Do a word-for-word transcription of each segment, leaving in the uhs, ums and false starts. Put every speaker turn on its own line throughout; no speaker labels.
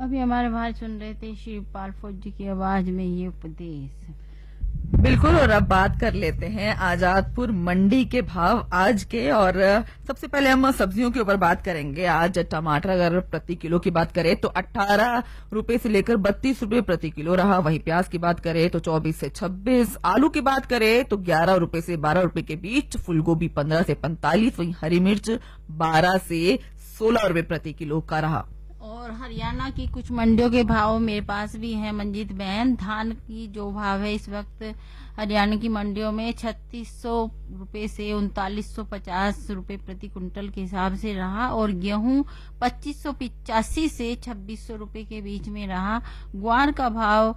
अभी हमारे भाई सुन रहे थे शिवपाल फौजी की आवाज में ये उपदेश।
बिल्कुल। और अब बात कर लेते हैं आजादपुर मंडी के भाव आज के। और सबसे पहले हम सब्जियों के ऊपर बात करेंगे। आज टमाटर अगर प्रति किलो की बात करें तो अठारह रुपए से लेकर बत्तीस रुपए प्रति किलो रहा। वहीं प्याज की बात करें तो चौबीस से छब्बीस, आलू की बात करें तो ग्यारह रुपए से बारह रुपए के बीच, फूलगोभी पंद्रह से पैंतालीस, वहीं हरी मिर्च बारह से सोलह रुपए प्रति किलो का रहा।
और हरियाणा की कुछ मंडियों के भाव मेरे पास भी है मंजीत बहन। धान की जो भाव है इस वक्त हरियाणा की मंडियों में छत्तीस सौ रूपये से उनतालीस सौ पचास रूपये प्रति कुंटल के हिसाब से रहा। और गेहूं पच्चीस सौ पिचासी से छब्बीस सौ रूपये के बीच में रहा। ग्वार का भाव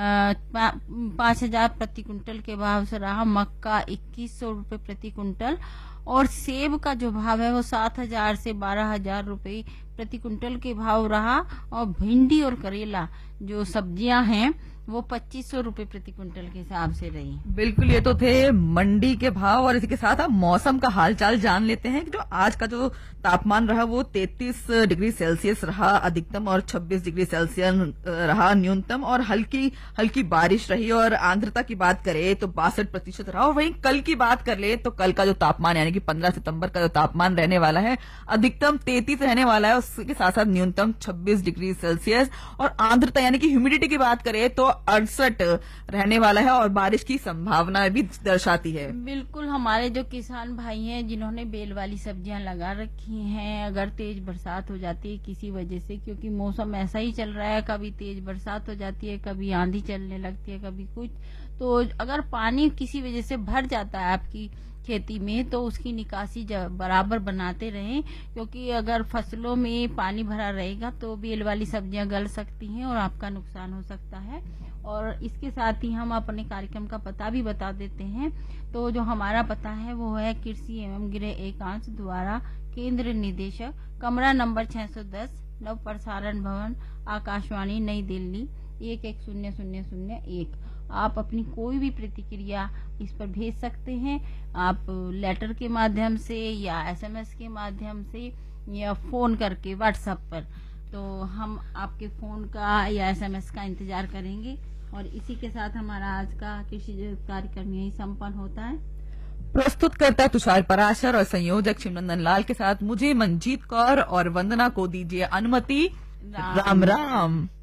पांच हजार प्रति कुंटल के भाव से रहा। मक्का इक्कीस सौ रूपये प्रति कुंटल। और सेब का जो भाव है वो सात हजार से बारह हजार रूपये प्रति कुंटल के भाव रहा। और भिंडी और करेला जो सब्जियां हैं वो पच्चीस सौ रूपये प्रति कुंटल के हिसाब से रही।
बिल्कुल, ये तो थे मंडी के भाव। और इसी के साथ हम मौसम का हालचाल जान लेते हैं कि जो आज का जो तापमान रहा वो तैंतीस डिग्री सेल्सियस रहा अधिकतम और छब्बीस डिग्री सेल्सियस रहा न्यूनतम। और हल्की हल्की बारिश रही। और आर्द्रता की बात करें तो बासठ प्रतिशत रहा। और वहीं कल की बात कर ले तो कल का जो तापमान यानी कि पंद्रह सितंबर का जो तापमान रहने वाला है अधिकतम तैंतीस रहने वाला है, उसके साथ साथ न्यूनतम छब्बीस डिग्री सेल्सियस। और आर्द्रता यानी कि ह्यूमिडिटी की बात करें तो अड़सठ रहने वाला है और बारिश की संभावना भी दर्शाती है।
बिल्कुल, हमारे जो किसान भाई हैं जिन्होंने बेल वाली सब्जियां लगा रखी हैं, अगर तेज बरसात हो जाती है किसी वजह से, क्योंकि मौसम ऐसा ही चल रहा है, कभी तेज बरसात हो जाती है, कभी आंधी चलने लगती है, कभी कुछ, तो अगर पानी किसी वजह से भर जाता है आपकी खेती में तो उसकी निकासी बराबर बनाते रहें, क्योंकि अगर फसलों में पानी भरा रहेगा तो बेल वाली सब्जियां गल सकती हैं और आपका नुकसान हो सकता है। और इसके साथ ही हम अपने कार्यक्रम का पता भी बता देते हैं। तो जो हमारा पता है वो है कृषि एवं गृह एकांश द्वारा केंद्र निदेशक, कमरा नंबर छह सौ दस, नव प्रसारण भवन, आकाशवाणी, नई दिल्ली एक एक शून्य शून्य शून्य एक। आप अपनी कोई भी प्रतिक्रिया इस पर भेज सकते हैं, आप लेटर के माध्यम से या एसएमएस के माध्यम से या फोन करके व्हाट्सएप पर। तो हम आपके फोन का या एसएमएस का इंतजार करेंगे। और इसी के साथ हमारा आज का कृषि कार्यक्रम यही संपन्न होता है।
प्रस्तुत करता तुषार पराशर और संयोजक शिवनंदन लाल के साथ मुझे मंजीत कौर और वंदना को दीजिए अनुमति। राम राम, राम।